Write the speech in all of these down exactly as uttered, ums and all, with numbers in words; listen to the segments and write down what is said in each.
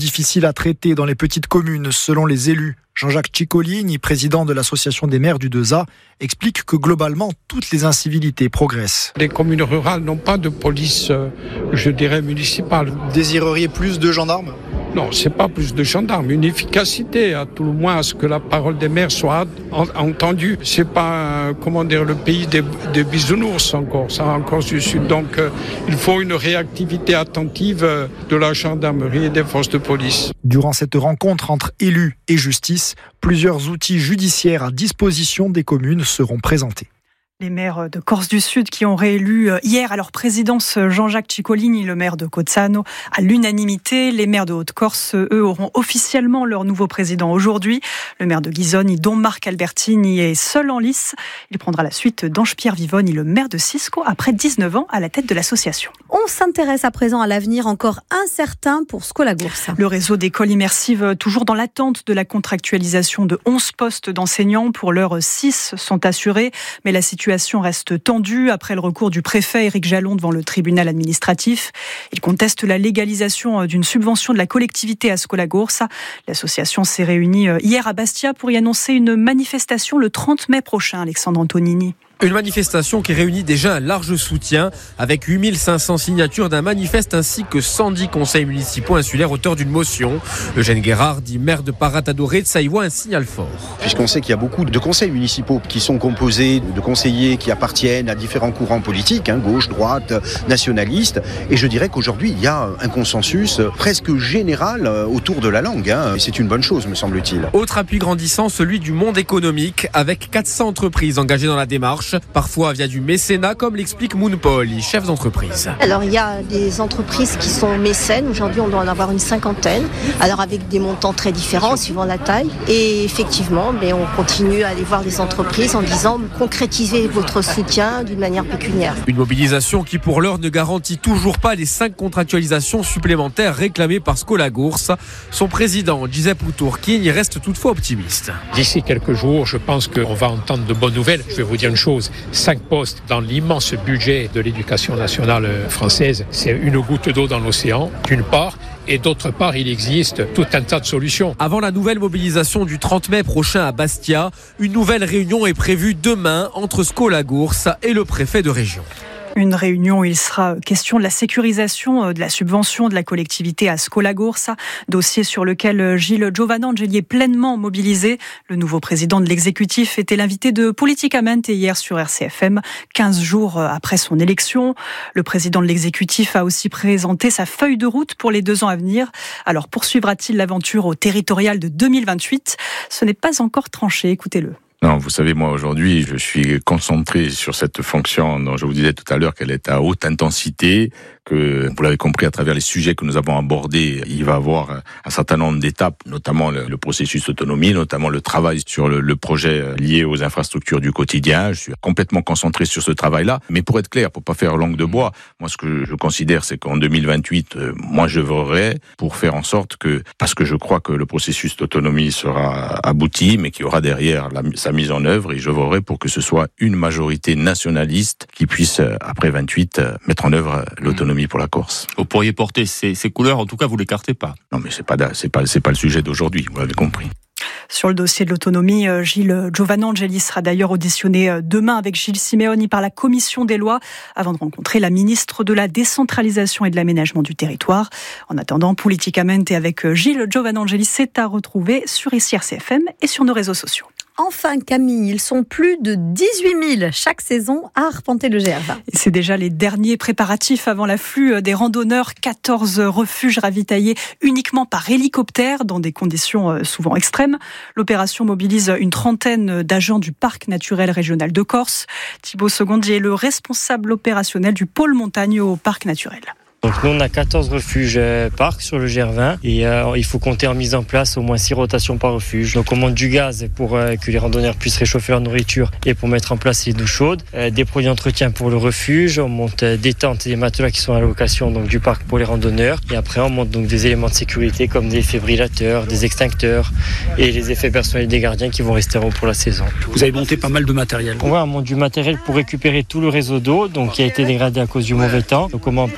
difficile à traiter dans les petites communes, selon les élus. Jean-Jacques Ciccolini, président de l'association des maires du deux A, explique que globalement, toutes les incivilités progressent. Les communes rurales n'ont pas de police, je dirais, municipale. Désireriez plus de gendarmes ? Non, c'est pas plus de gendarmes, une efficacité, à tout le moins à ce que la parole des maires soit entendue. C'est pas, comment dire, le pays des, des bisounours encore, ça encore du Sud. Donc, euh, il faut une réactivité attentive de la gendarmerie et des forces de police. Durant cette rencontre entre élus et justice, plusieurs outils judiciaires à disposition des communes seront présentés. Les maires de Corse du Sud qui ont réélu hier à leur présidence Jean-Jacques Ciccolini, le maire de Cozzano, à l'unanimité. Les maires de Haute-Corse, eux, auront officiellement leur nouveau président aujourd'hui. Le maire de Ghisoni, dont Marc Albertini, est seul en lice. Il prendra la suite d'Ange-Pierre Vivoni, le maire de Cisco, après dix-neuf ans à la tête de l'association. On s'intéresse à présent à l'avenir encore incertain pour Skolagoursa. Le réseau d'écoles immersives, toujours dans l'attente de la contractualisation de onze postes d'enseignants. Pour l'heure, six sont assurés, mais la situation La situation reste tendue après le recours du préfet Éric Jalon devant le tribunal administratif. Il conteste la légalisation d'une subvention de la collectivité à Skolagoursa. L'association s'est réunie hier à Bastia pour y annoncer une manifestation le trente mai prochain, Alexandre Antonini. Une manifestation qui réunit déjà un large soutien avec huit mille cinq cents signatures d'un manifeste ainsi que cent dix conseils municipaux insulaires auteurs d'une motion. Eugène Guérard, dit maire de Paratadoré, ça y voit un signal fort. Puisqu'on sait qu'il y a beaucoup de conseils municipaux qui sont composés de conseillers qui appartiennent à différents courants politiques, hein, gauche, droite, nationalistes, et je dirais qu'aujourd'hui il y a un consensus presque général autour de la langue, hein. Et c'est une bonne chose, me semble-t-il. Autre appui grandissant, celui du monde économique, avec quatre cents entreprises engagées dans la démarche. Parfois via du mécénat, comme l'explique Moonpol, chef d'entreprise. Alors il y a des entreprises qui sont mécènes. Aujourd'hui, on doit en avoir une cinquantaine. Alors avec des montants très différents suivant la taille. Et effectivement, mais on continue à aller voir les entreprises en disant concrétisez votre soutien d'une manière pécuniaire. Une mobilisation qui pour l'heure ne garantit toujours pas les cinq contractualisations supplémentaires réclamées par Skolagoursa. Son président, Giuseppe Uturchini, reste toutefois optimiste. D'ici quelques jours, je pense qu'on va entendre de bonnes nouvelles. Je vais vous dire une chose. Cinq postes dans l'immense budget de l'éducation nationale française, c'est une goutte d'eau dans l'océan, d'une part, et d'autre part, il existe tout un tas de solutions. Avant la nouvelle mobilisation du trente mai prochain à Bastia, une nouvelle réunion est prévue demain entre Skolagoursa et le préfet de région. Une réunion où il sera question de la sécurisation de la subvention de la collectivité à Skolagoursa, dossier sur lequel Gilles Giovanangeli est pleinement mobilisé. Le nouveau président de l'exécutif était l'invité de Politicamente hier sur R C F M, quinze jours après son élection. Le président de l'exécutif a aussi présenté sa feuille de route pour les deux ans à venir. Alors poursuivra-t-il l'aventure au territorial de deux mille vingt-huit ? Ce n'est pas encore tranché, écoutez-le. Non, vous savez, moi, aujourd'hui, je suis concentré sur cette fonction dont je vous disais tout à l'heure qu'elle est à haute intensité, que, vous l'avez compris, à travers les sujets que nous avons abordés, il va y avoir un certain nombre d'étapes, notamment le, le processus d'autonomie, notamment le travail sur le, le projet lié aux infrastructures du quotidien. Je suis complètement concentré sur ce travail-là. Mais pour être clair, pour pas faire langue de bois, moi, ce que je considère, c'est qu'en deux mille vingt-huit, euh, moi, je voudrais pour faire en sorte que, parce que je crois que le processus d'autonomie sera abouti, mais qu'il y aura derrière la, sa mise en œuvre, et je voudrais pour que ce soit une majorité nationaliste qui puisse, après vingt-huit, mettre en œuvre l'autonomie pour la Corse. Vous pourriez porter ces, ces couleurs, en tout cas vous l'écartez pas. Non, mais c'est pas c'est pas c'est pas le sujet d'aujourd'hui, vous l'avez compris. Sur le dossier de l'autonomie, Gilles Giovanangeli sera d'ailleurs auditionné demain avec Gilles Simeoni par la Commission des lois avant de rencontrer la ministre de la décentralisation et de l'aménagement du territoire. En attendant, Politicamente avec Gilles Giovanangeli, c'est à retrouver sur ici R C F M et sur nos réseaux sociaux. Enfin, Camille, ils sont plus de dix-huit mille chaque saison à arpenter le G R vingt. C'est déjà les derniers préparatifs avant l'afflux des randonneurs. quatorze refuges ravitaillés uniquement par hélicoptère dans des conditions souvent extrêmes. L'opération mobilise une trentaine d'agents du Parc naturel régional de Corse. Thibaut Secondier est le responsable opérationnel du pôle montagne au Parc naturel. Donc nous on a quatorze refuges euh, parcs sur le G R vingt et euh, il faut compter en mise en place au moins six rotations par refuge. Donc on monte du gaz pour euh, que les randonneurs puissent réchauffer leur nourriture et pour mettre en place les douches chaudes, euh, des produits d'entretien pour le refuge, on monte euh, des tentes et des matelas qui sont à location donc du parc pour les randonneurs et après on monte donc des éléments de sécurité comme des défibrillateurs, des extincteurs et les effets personnels des gardiens qui vont rester en haut pour la saison. Vous avez monté pas mal de matériel. Ouais, on monte du matériel pour récupérer tout le réseau d'eau donc qui a été dégradé à cause du mauvais temps. Donc on met en place des nouvelles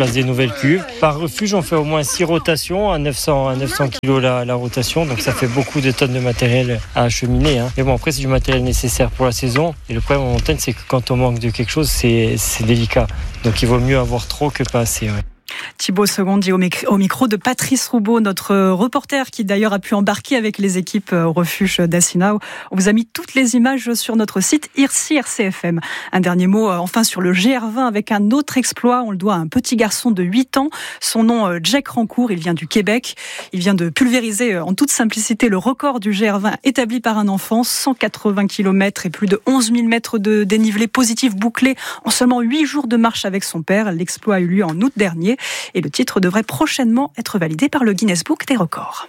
nouvelle cuve. Par refuge, on fait au moins six rotations à neuf cents, à neuf cents kilos la, la rotation. Donc ça fait beaucoup de tonnes de matériel à acheminer. Hein. Mais bon, après, c'est du matériel nécessaire pour la saison. Et le problème en montagne, c'est que quand on manque de quelque chose, c'est, c'est délicat. Donc il vaut mieux avoir trop que pas assez. Ouais. Thibaut Segondi au micro de Patrice Roubaud, notre reporter qui d'ailleurs a pu embarquer avec les équipes au refuge d'Assinau. On vous a mis toutes les images sur notre site I R C I R C F M. Un dernier mot enfin sur le G R vingt avec un autre exploit. On le doit à un petit garçon de huit ans. Son nom Jack Rancourt, il vient du Québec. Il vient de pulvériser en toute simplicité le record du G R vingt établi par un enfant. cent quatre-vingts kilomètres et plus de onze mille mètres de dénivelé positif bouclé en seulement huit jours de marche avec son père. L'exploit a eu lieu en août dernier. Et le titre devrait prochainement être validé par le Guinness Book des records.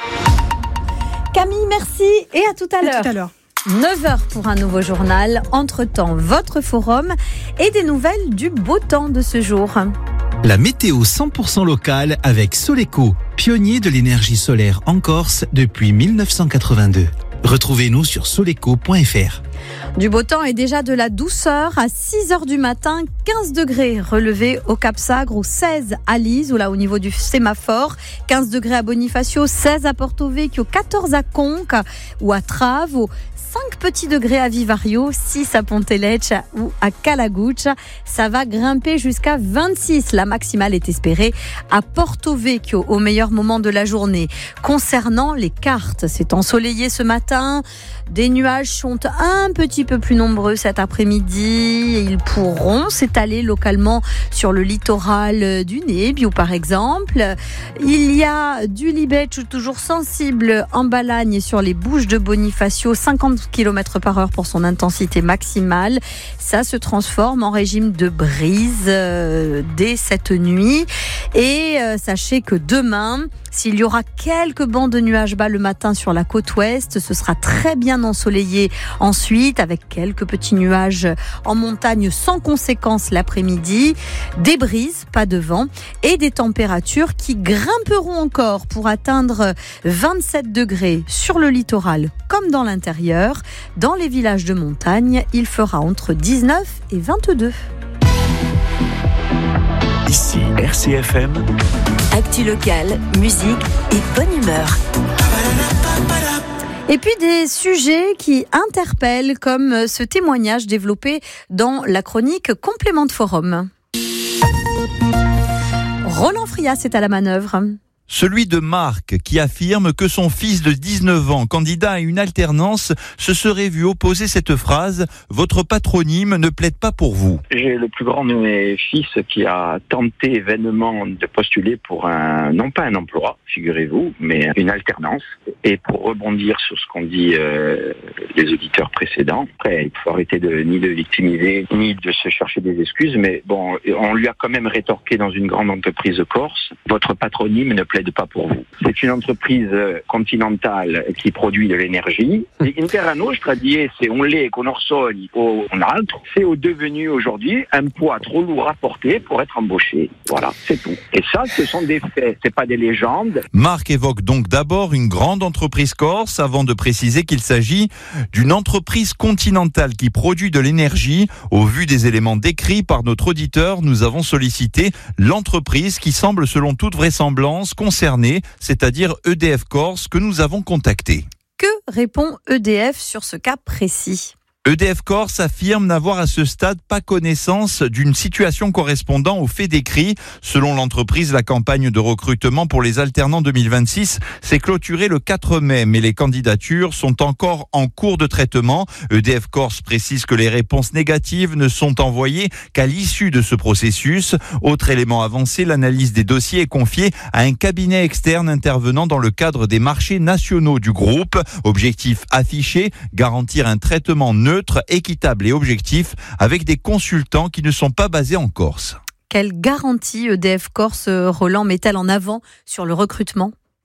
Camille, merci et à tout à l'heure. À tout à l'heure. neuf heures pour un nouveau journal. Entre-temps, votre forum et des nouvelles du beau temps de ce jour. La météo cent pour cent locale avec Soleco, pionnier de l'énergie solaire en Corse depuis dix-neuf cent quatre-vingt-deux. Retrouvez-nous sur soleco point f r. Du beau temps et déjà de la douceur à six heures du matin, quinze degrés relevés au Cap Sagre ou seize à Lise ou là au niveau du sémaphore, quinze degrés à Bonifacio, seize à Porto Vecchio, quatorze à Conques ou à Trave, cinq petits degrés à Vivario, six à Pontelecce ou à Calagucci. Ça va grimper jusqu'à vingt-six. La maximale est espérée à Porto Vecchio au meilleur moment de la journée. Concernant les cartes, c'est ensoleillé ce matin. Des nuages sont un petit peu plus nombreux cet après-midi. Ils pourront s'étaler localement sur le littoral du Nebbio par exemple. Il y a du Libeccio toujours sensible en Balagne sur les Bouches de Bonifacio, cinquante kilomètres par heure pour son intensité maximale. Ça se transforme en régime de brise euh, dès cette nuit. Et euh, sachez que demain, s'il y aura quelques bancs de nuages bas le matin sur la côte ouest, ce sera très bien ensoleillé ensuite avec quelques petits nuages en montagne sans conséquence l'après-midi, des brises, pas de vent et des températures qui grimperont encore pour atteindre vingt-sept degrés sur le littoral comme dans l'intérieur. Dans les villages de montagne, il fera entre dix-neuf et vingt-deux. Ici R C F M. Actu locale, musique et bonne humeur. Et puis des sujets qui interpellent comme ce témoignage développé dans la chronique Complément de Forum. Roland Frias est à la manœuvre. Celui de Marc, qui affirme que son fils de dix-neuf ans, candidat à une alternance, se serait vu opposer cette phrase « Votre patronyme ne plaide pas pour vous ». J'ai le plus grand de mes fils qui a tenté vainement de postuler pour un, non pas un emploi, figurez-vous, mais une alternance. Et pour rebondir sur ce qu'ont dit euh, les auditeurs précédents, après, il faut arrêter de, ni de victimiser, ni de se chercher des excuses, mais bon, on lui a quand même rétorqué dans une grande entreprise corse « Votre patronyme ne plaide pas pour vous ». C'est une entreprise continentale qui produit de l'énergie. Intera nostra die se on l'est qu'on orsoni ou on altre, c'est au devenu aujourd'hui un poids trop lourd à porter pour être embauché. Voilà, c'est tout. Et ça, ce sont des faits, c'est pas des légendes. Marc évoque donc d'abord une grande entreprise corse avant de préciser qu'il s'agit d'une entreprise continentale qui produit de l'énergie. Au vu des éléments décrits par notre auditeur, nous avons sollicité l'entreprise qui semble selon toute vraisemblance concernée, c'est-à-dire E D F Corse, que nous avons contacté. Que répond E D F sur ce cas précis ? E D F Corse affirme n'avoir à ce stade pas connaissance d'une situation correspondant aux faits décrits. Selon l'entreprise, la campagne de recrutement pour les alternants deux mille vingt-six s'est clôturée le quatre mai, mais les candidatures sont encore en cours de traitement. E D F Corse précise que les réponses négatives ne sont envoyées qu'à l'issue de ce processus. Autre élément avancé, l'analyse des dossiers est confiée à un cabinet externe intervenant dans le cadre des marchés nationaux du groupe. Objectif affiché, garantir un traitement neutre neutre, équitable et objectif avec des consultants qui ne sont pas basés en Corse. Quelle garantie E D F Corse, Roland, met-elle en avant sur le recrutement ?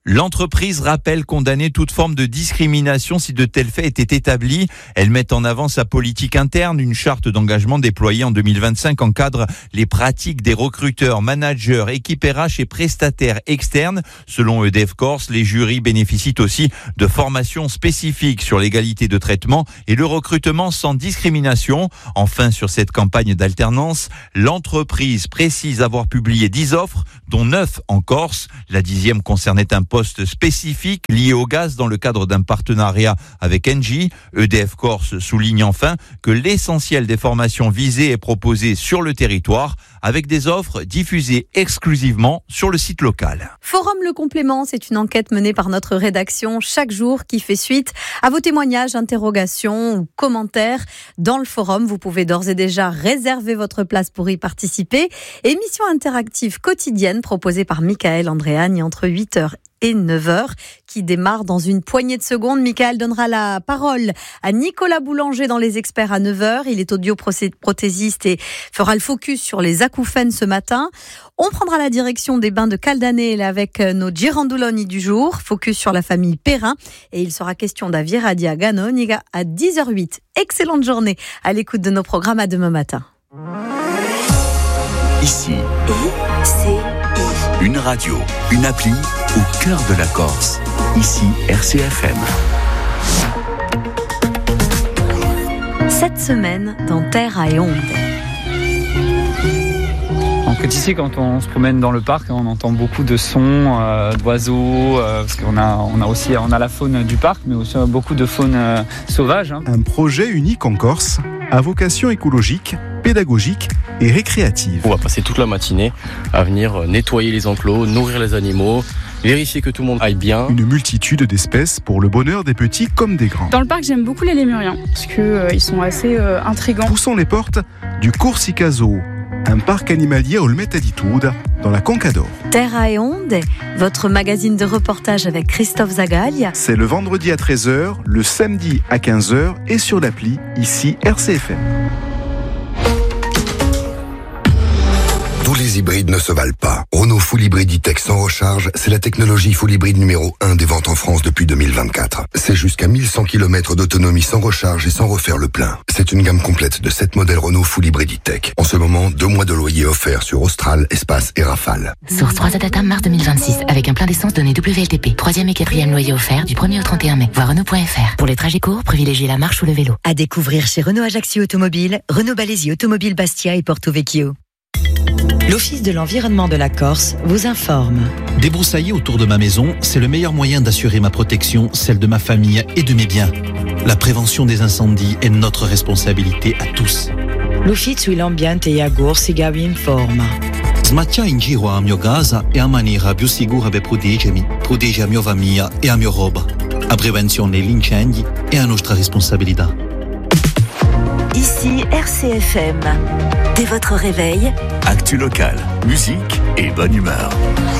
L'entreprise rappelle condamner toute forme de discrimination si de tels faits étaient établis. Elle met en avant sa politique interne. Une charte d'engagement déployée en deux mille vingt-cinq encadre les pratiques des recruteurs, managers, équipes R H et prestataires externes. Selon E D F Corse, les jurys bénéficient aussi de formations spécifiques sur l'égalité de traitement et le recrutement sans discrimination. Enfin, sur cette campagne d'alternance, l'entreprise précise avoir publié dix offres, dont neuf en Corse. La dixième concernait un poste spécifique lié au gaz dans le cadre d'un partenariat avec Engie. E D F Corse souligne enfin que l'essentiel des formations visées est proposé sur le territoire avec des offres diffusées exclusivement sur le site local. Forum Le Complément, c'est une enquête menée par notre rédaction chaque jour qui fait suite à vos témoignages, interrogations ou commentaires dans le forum. Vous pouvez d'ores et déjà réserver votre place pour y participer. Émission interactive quotidienne proposée par Michael Andréani entre huit heures et neuf heures qui démarre dans une poignée de secondes. Michael donnera la parole à Nicolas Boulanger dans Les Experts à neuf heures. Il est audioprothésiste et fera le focus sur les acouphènes ce matin. On prendra la direction des bains de Caldanel avec nos Girandoloni du jour. Focus sur la famille Perrin. Et il sera question d'Aviradia Ganoniga à dix heures huit. Excellente journée à l'écoute de nos programmes. À demain matin. Ici, c'est une radio, une appli au cœur de la Corse. Ici, R C F M. Cette semaine, dans Terre et Onde. Donc ici, quand on se promène dans le parc, on entend beaucoup de sons, euh, d'oiseaux, euh, parce qu'on a, on a aussi on a la faune du parc, mais aussi beaucoup de faune euh, sauvage. Hein. Un projet unique en Corse, à vocation écologique, pédagogique et récréative. On va passer toute la matinée à venir nettoyer les enclos, nourrir les animaux, vérifier que tout le monde aille bien. Une multitude d'espèces pour le bonheur des petits comme des grands. Dans le parc, j'aime beaucoup les lémuriens, parce qu'ils euh, sont assez euh, intrigants. Poussons les portes du Corsica Zoo, un parc animalier au Metaditude, dans la Conca d'Or. Terra et Onde, votre magazine de reportage avec Christophe Zagaglia. C'est le vendredi à treize heures, le samedi à quinze heures et sur l'appli, ici R C F M. Tous les hybrides ne se valent pas. Renault Full Hybrid E-Tech sans recharge, c'est la technologie Full Hybrid numéro un des ventes en France depuis deux mille vingt-quatre. C'est jusqu'à mille cent kilomètres d'autonomie sans recharge et sans refaire le plein. C'est une gamme complète de sept modèles Renault Full Hybrid E-Tech. En ce moment, deux mois de loyer offerts sur Austral, Espace et Rafale. Source trois Data mars deux mille vingt-six, avec un plein d'essence donné W L T P. Troisième et quatrième loyer offert du premier au trente et un mai. Voir Renault point F R. Pour les trajets courts, privilégiez la marche ou le vélo. À découvrir chez Renault Ajaccio Automobile, Renault Balesi Automobile Bastia et Porto Vecchio. L'Office de l'environnement de la Corse vous informe. Débroussailler autour de ma maison, c'est le meilleur moyen d'assurer ma protection, celle de ma famille et de mes biens. La prévention des incendies est notre responsabilité à tous. L'Ufficio l'ambiente e agor si vi informa. Smattia in giro a mio casa e a maniera più sicura per proteggermi, protegge a mia famiglia e a mia roba. A prevenzione degli incendi è a nostra responsabilità. Ici R C F M. Dès votre réveil, actu locale, musique et bonne humeur.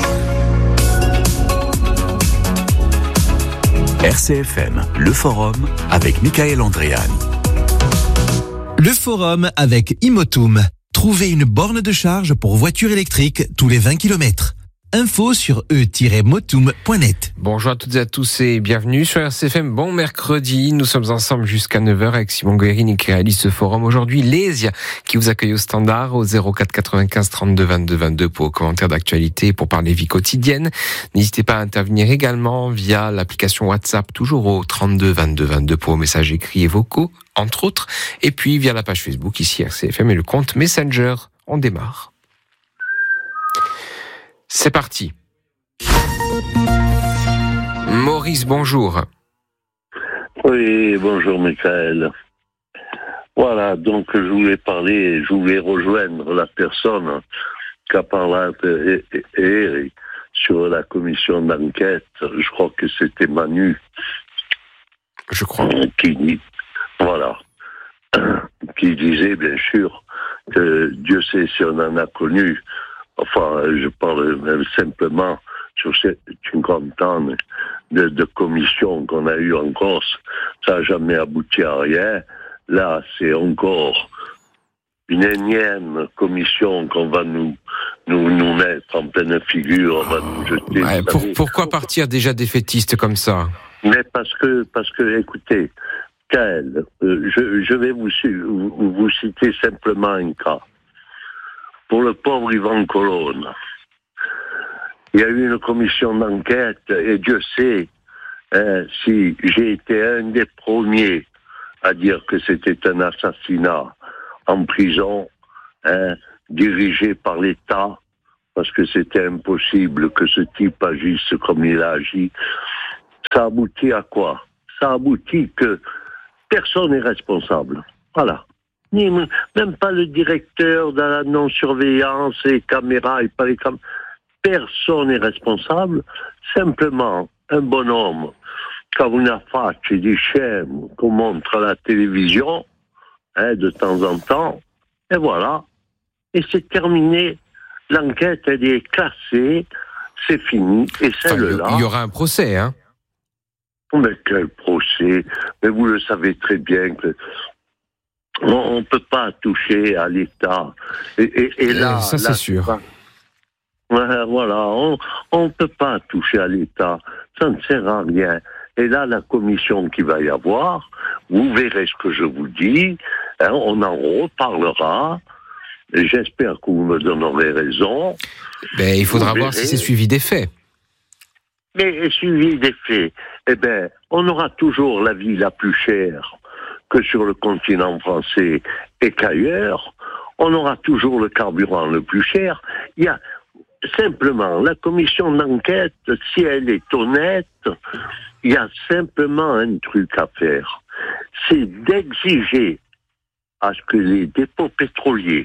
R C F M, le forum avec Michael Andréani. Le forum avec Imotum. Trouvez une borne de charge pour voiture électrique tous les vingt kilomètres. Info sur e tiret motum point net. Bonjour à toutes et à tous et bienvenue sur R C F M. Bon mercredi, nous sommes ensemble jusqu'à neuf heures avec Simon Guérini qui réalise ce forum. Aujourd'hui, Lésia qui vous accueille au standard au zéro quatre quatre-vingt-quinze trente-deux vingt-deux vingt-deux pour vos commentaires d'actualité, pour parler vie quotidienne. N'hésitez pas à intervenir également via l'application WhatsApp, toujours au trente-deux vingt-deux vingt-deux pour vos messages écrits et vocaux, entre autres. Et puis via la page Facebook ici R C F M et le compte Messenger. On démarre. C'est parti. Maurice, bonjour. Oui, bonjour Michael. Voilà, donc je voulais parler, je voulais rejoindre la personne qui a parlé et, sur la commission d'enquête. Je crois que c'était Manu. Je crois. Qui, voilà. Qui disait, bien sûr, que Dieu sait si on en a connu. Enfin, je parle même simplement sur cette cinquante ans de, de commission qu'on a eu en Corse. Ça n'a jamais abouti à rien. Là, c'est encore une énième commission qu'on va nous, nous, nous mettre en pleine figure, on va nous jeter. Ouais, pour, pourquoi partir déjà défaitiste comme ça? Mais parce que, parce que, écoutez, Kael, euh, je, je vais vous, vous, vous citer simplement un cas. Pour le pauvre Yvan Colonne, il y a eu une commission d'enquête, et Dieu sait hein, si j'ai été un des premiers à dire que c'était un assassinat en prison, hein, dirigé par l'État, parce que c'était impossible que ce type agisse comme il a agi. Ça aboutit à quoi? Ça aboutit que personne n'est responsable. Voilà. Ni, même pas le directeur de la non-surveillance et les caméras et pas les caméras. Personne n'est responsable. Simplement, un bonhomme, comme une affaire des chaînes qu'on montre à la télévision, hein, de temps en temps, et voilà. Et c'est terminé. L'enquête, elle est classée, c'est fini. Et celle-là... Enfin, il y aura un procès, hein? Mais quel procès? Mais vous le savez très bien que on ne peut pas toucher à l'État. Et, et, et là, ça c'est là, sûr. Pas... Ouais, voilà, on ne peut pas toucher à l'État. Ça ne sert à rien. Et là, la commission qu'il va y avoir, vous verrez ce que je vous dis, hein, on en reparlera. Et j'espère que vous me donnerez raison. Ben, il faudra voir si c'est suivi des faits. Mais suivi des faits, eh bien, on aura toujours la vie la plus chère que sur le continent français et qu'ailleurs. On aura toujours le carburant le plus cher. Il y a simplement la commission d'enquête, si elle est honnête, il y a simplement un truc à faire. C'est d'exiger à ce que les dépôts pétroliers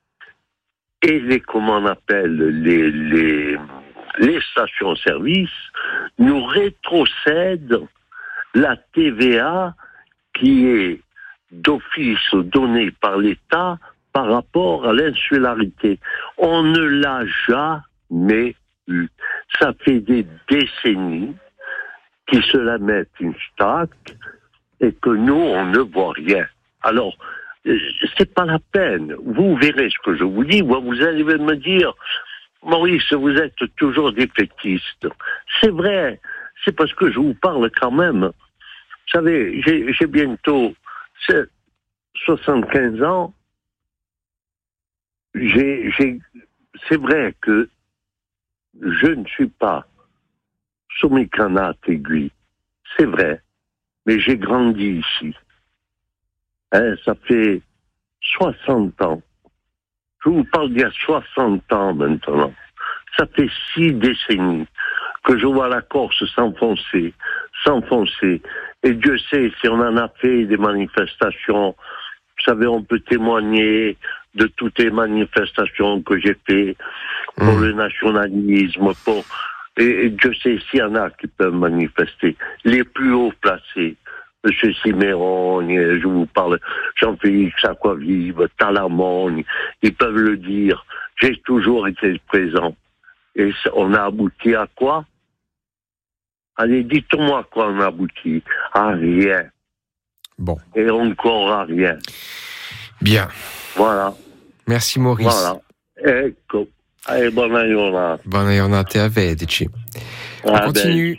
et les, comment on appelle, les, les, les stations-service nous rétrocèdent la T V A qui est d'office donnée par l'État par rapport à l'insularité. On ne l'a jamais eu. Ça fait des décennies qu'ils se la mettent une stack et que nous, on ne voit rien. Alors, c'est pas la peine. Vous verrez ce que je vous dis. Vous allez me dire, Maurice, vous êtes toujours défaitiste. C'est vrai. C'est parce que je vous parle quand même. Vous savez, j'ai, j'ai bientôt soixante-quinze ans. J'ai, j'ai, c'est vrai que je ne suis pas sur mes canates aiguilles. C'est vrai. Mais j'ai grandi ici. Hein, ça fait soixante ans. Je vous parle d'il y a soixante ans maintenant. Ça fait six décennies que je vois la Corse s'enfoncer, s'enfoncer. Et Dieu sait si on en a fait des manifestations. Vous savez, on peut témoigner de toutes les manifestations que j'ai fait pour mmh. le nationalisme, pour... Et, et Dieu sait s'il y en a qui peuvent manifester. Les plus hauts placés. Monsieur Cimeron, je vous parle, Jean-Félix Aquavive, Talamon, ils peuvent le dire. J'ai toujours été présent. Et on a abouti à quoi? Allez, dites-moi quoi on a abouti. À rien. Bon. Et encore à rien. Bien. Voilà. Merci Maurice. Voilà. Ecco. Allez, buona giornata. Buona giornata a vederci. On ah continue.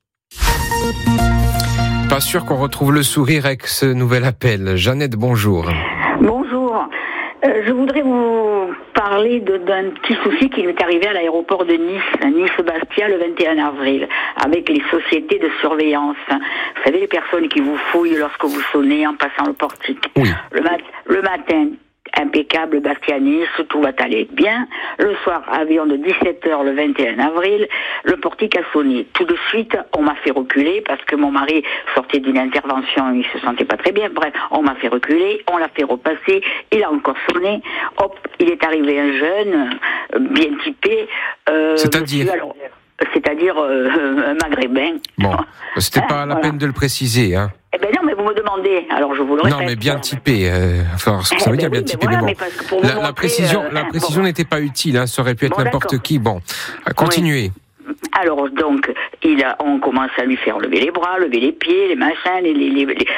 Ben. Pas sûr qu'on retrouve le sourire avec ce nouvel appel. Jeannette, bonjour. Bonjour. Euh, je voudrais vous parler de, d'un petit souci qui m'est arrivé à l'aéroport de Nice, Nice-Bastia, le vingt et un avril, avec les sociétés de surveillance. Vous savez, les personnes qui vous fouillent lorsque vous sonnez en passant le portique. Oui. Le, mat- le matin, impeccable, Bastia-Nice, tout va aller bien. Le soir, avion de dix-sept heures le vingt et un avril, le portique a sonné. Tout de suite, on m'a fait reculer parce que mon mari sortait d'une intervention, il se sentait pas très bien. Bref, on m'a fait reculer, on l'a fait repasser, il a encore sonné. Hop, il est arrivé un jeune, euh, bien typé. Euh, C'est-à-dire monsieur, alors, C'est-à-dire euh, un maghrébin. Bon, c'était pas la voilà. peine de le préciser, hein. Eh ben non, mais vous me demandez, alors je vous le répète. Non, mais bien typé. Euh, enfin, ça veut eh dire ben bien oui, typé, mais, voilà, mais bon. mais pour la, vous la précision, euh, la précision bon. n'était pas utile, hein. Ça aurait pu être Bon, n'importe d'accord. qui. Bon, continuez. Oui. Alors donc, il a, on commence à lui faire lever les bras, lever les pieds, les machins, les, les, les, les...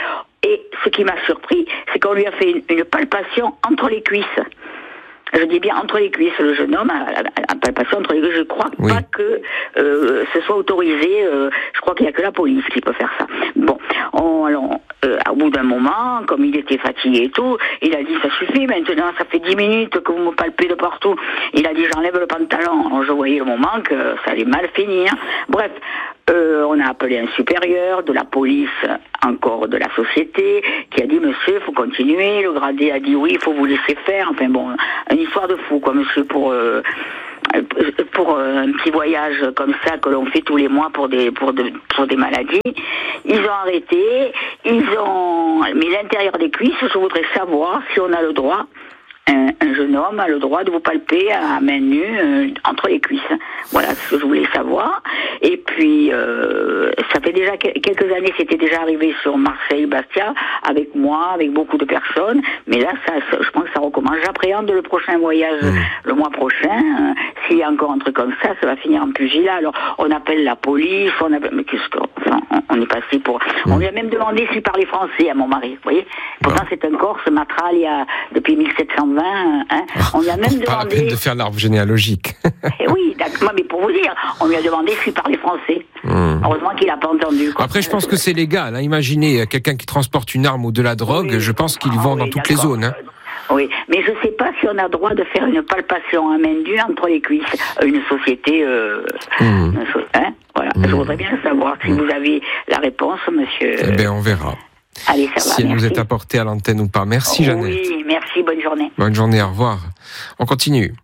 Et ce qui m'a surpris, c'est qu'on lui a fait une, une palpation entre les cuisses. Je dis bien entre les cuisses, le jeune homme a, a, a palpation entre les cuisses. Je crois oui. pas que euh, ce soit autorisé. Euh, je crois qu'il n'y a que la police qui peut faire ça. Bon, on, alors, euh, au bout d'un moment, comme il était fatigué et tout, il a dit ça suffit. Maintenant, ça fait dix minutes que vous me palpez de partout. Il a dit j'enlève le pantalon. Alors, je voyais le moment que ça allait mal finir. Bref. Euh, on a appelé un supérieur de la police, encore de la société, qui a dit monsieur, il faut continuer. Le gradé a dit oui, il faut vous laisser faire. Enfin bon, une histoire de fou, quoi, monsieur, pour euh, pour euh, un petit voyage comme ça que l'on fait tous les mois pour des pour de, pour des maladies. Ils ont arrêté, ils ont mais l'intérieur des cuisses. Je voudrais savoir si on a le droit. Un, un jeune homme a le droit de vous palper à main nue euh, entre les cuisses. Voilà ce que je voulais savoir. Et puis, euh, ça fait déjà quelques années, c'était déjà arrivé sur Marseille-Bastia, avec moi, avec beaucoup de personnes. Mais là, ça, ça, je pense que ça recommence. J'appréhende le prochain voyage mmh. le mois prochain. Euh, s'il y a encore un truc comme ça, ça va finir en pugilat. Alors, on appelle la police, on appelle... Mais qu'est-ce que... Enfin, on, on est passé pour... Mmh. On lui a même demandé s'il parlait français à mon mari, vous voyez. Pourtant, c'est un Corse, Matral, il y a depuis mille sept cent vingt, hein. On lui a même demandé... Pas la peine de faire l'arbre généalogique. Et oui, d'accord, mais pour vous dire, on lui a demandé s'il parlait français. Mmh. Heureusement qu'il n'a pas entendu. Quoi. Après, je pense que c'est légal. Hein. Imaginez quelqu'un qui transporte une arme ou de la drogue, oui. je pense qu'ils ah, vont oui, dans toutes les zones. Hein. Oui, mais je ne sais pas si on a droit de faire une palpation à main nue entre les cuisses. Une société... Euh, mmh. une so- hein, voilà. Mmh. Je voudrais bien savoir si mmh. vous avez la réponse, monsieur... Eh bien, on verra. Allez, ça va, si elle merci. nous est apportée à l'antenne ou pas. Merci, Jeannette. Oui, merci, bonne journée. Bonne journée, au revoir. On continue.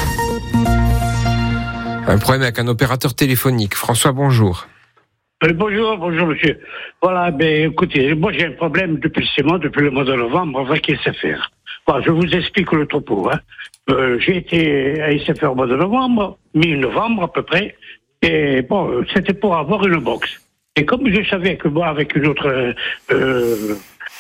Un problème avec un opérateur téléphonique. François, bonjour. Euh, bonjour, bonjour monsieur. Voilà, ben écoutez, moi j'ai un problème depuis six mois, depuis le mois de novembre, avec S F R. Bon, je vous explique le topo. Hein. Euh, j'ai été à S F R au mois de novembre, mi-novembre à peu près, et bon, c'était pour avoir une box. Et comme je savais que moi, avec une autre euh,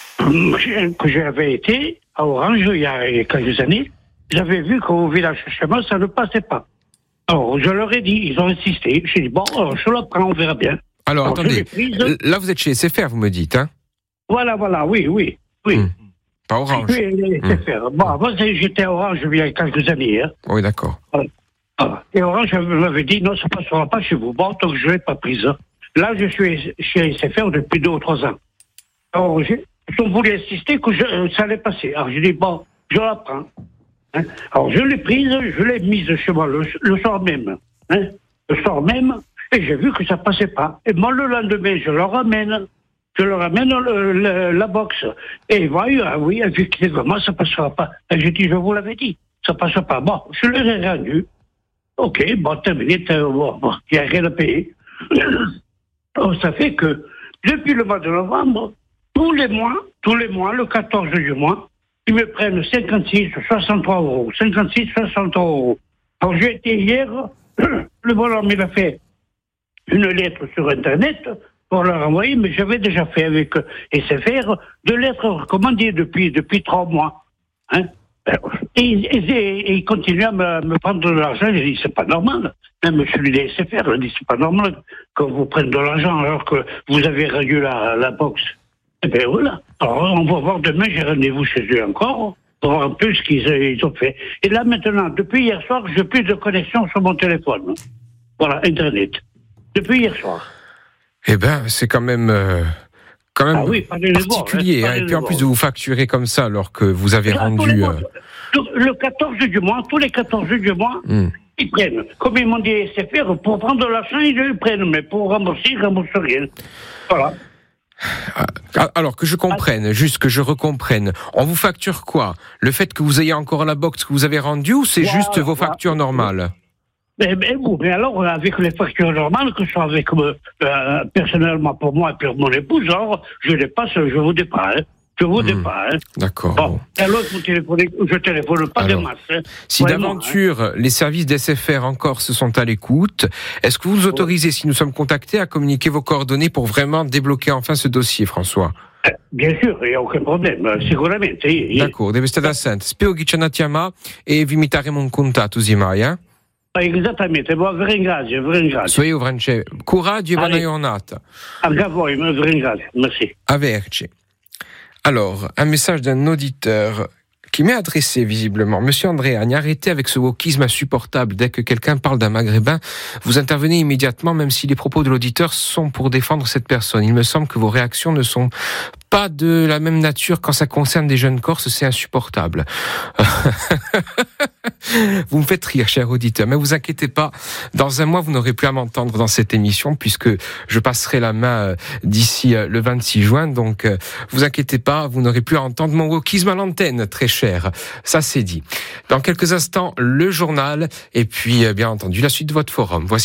que j'avais été à Orange il y a quelques années, j'avais vu qu'au village chez moi, ça ne passait pas. Alors, je leur ai dit, ils ont insisté. J'ai dit, bon, alors, je la prends, on verra bien. Alors, alors attendez, là, vous êtes chez S F R, vous me dites, hein? Voilà, voilà, oui, oui, oui. Mmh. Pas Orange. Oui, S F R. Mmh. Bon, avant, j'étais à Orange il y a quelques années. Hein. Oui, d'accord. Voilà. Et Orange m'avait dit, non, ça ne passera pas chez vous. Bon, donc je ne l'ai pas prise. Hein. Là, je suis chez S F R depuis deux ou trois ans. Alors, ils ont voulu insister que je, ça allait passer. Alors, j'ai dit, bon, je la prends. Hein. Alors, je l'ai prise, je l'ai mise chez moi le, le soir même. Hein. Le soir même, et j'ai vu que ça passait pas. Et moi, le lendemain, je le ramène. Je leur ramène le, le, la box. Et voilà, oui, effectivement, ça passera pas. Et j'ai dit, je vous l'avais dit, ça passera pas. Bon, je leur ai rendu. Ok, bon, terminé, bon, bon, il n'y a rien à payer. Alors, ça fait que, depuis le mois de novembre, tous les mois, tous les mois, le quatorze du mois, ils me prennent cinquante-six, soixante-trois euros. cinquante-six, soixante-trois euros. Alors, j'ai été hier, le bonhomme, il a fait une lettre sur Internet pour leur envoyer, mais j'avais déjà fait avec S F R deux lettres recommandées depuis, depuis trois mois. Hein? Et, et, et ils continuent à me, me prendre de l'argent. J'ai dit, c'est pas normal. Même celui des S F R, il dit, c'est pas normal qu'on vous prenne de l'argent alors que vous avez rendu la, la box. Et bien voilà. Alors on va voir demain, j'ai rendez-vous chez eux encore pour voir un peu ce qu'ils ils ont fait. Et là maintenant, depuis hier soir, j'ai plus de connexion sur mon téléphone. Voilà, Internet. Depuis hier soir. Eh ben, c'est quand même... Euh... quand même ah oui, particulier. Voir, hein, et puis en plus de vous facturer comme ça alors que vous avez là, rendu... Mois, le, le quatorze du mois, tous les quatorze du mois, mm. ils prennent. Comme ils m'ont dit S F R, pour prendre de l'argent, ils le prennent. Mais pour rembourser, ils ne remboursent rien. Voilà. Alors que je comprenne, juste que je recomprenne, on vous facture quoi? Le fait que vous ayez encore la box que vous avez rendue ou c'est voilà, juste vos factures voilà. normales? Mais, mais, mais alors, avec les factures normales, que ce soit avec euh, personnellement pour moi et pour mon épouse, alors, je les passe, je vous dis pas, hein. Je vous dis mmh. pas, hein. D'accord. Bon, alors, vous téléphonez, je téléphone pas alors, de masse. Hein. Si vraiment, d'aventure, hein. les services d'S F R en Corse sont à l'écoute, est-ce que vous nous autorisez, si nous sommes contactés, à communiquer vos coordonnées pour vraiment débloquer enfin ce dossier, François? Bien sûr, il n'y a aucun problème, sicuramente. D'accord, deve stare assente. Spero che ci chiama e vi metteremo in contatto, Zimai, eh? Esattamente, vi ringrazio, vi ringrazio. So io, Francesco. Coraggio e buona giornata. Anche a voi, vi ringrazio, merci. Averci. Alors, un message d'un auditeur qui m'est adressé visiblement. Monsieur Andréagne, arrêtez avec ce wokisme insupportable. Dès que quelqu'un parle d'un maghrébin, vous intervenez immédiatement, même si les propos de l'auditeur sont pour défendre cette personne. Il me semble que vos réactions ne sont pas de la même nature quand ça concerne des jeunes Corses, c'est insupportable. Vous me faites rire, cher auditeur, mais vous inquiétez pas, dans un mois, vous n'aurez plus à m'entendre dans cette émission, puisque je passerai la main d'ici le vingt-six juin, donc vous inquiétez pas, vous n'aurez plus à entendre mon wokisme à l'antenne, très cher. Ça, c'est dit. Dans quelques instants, le journal, et puis, bien entendu, la suite de votre forum. Voici